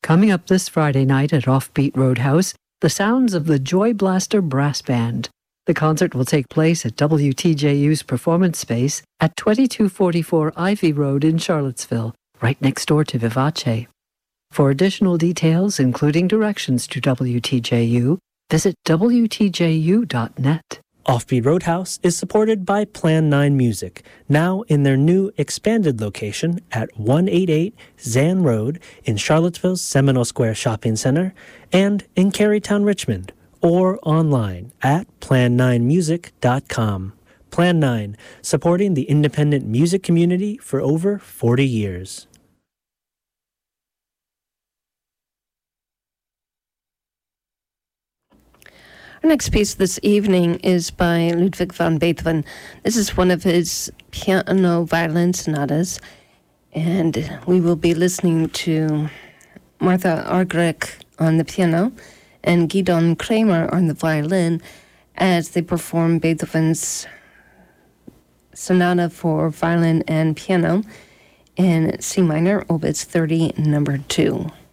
Coming up this Friday night at Offbeat Roadhouse, the sounds of the Joy Blaster Brass Band. The concert will take place at WTJU's Performance Space at 2244 Ivy Road in Charlottesville, right next door to Vivace. For additional details, including directions to WTJU, visit WTJU.net. Offbeat Roadhouse is supported by Plan 9 Music, now in their new expanded location at 188 Zan Road in Charlottesville's Seminole Square Shopping Center and in Carytown, Richmond, or online at plan9music.com. Plan 9, supporting the independent music community for over 40 years. Our next piece this evening is by Ludwig van Beethoven. This is one of his piano violin sonatas, and we will be listening to Martha Argerich on the piano and Gidon Kramer on the violin as they perform Beethoven's sonata for violin and piano in C minor, Opus 30, number 2.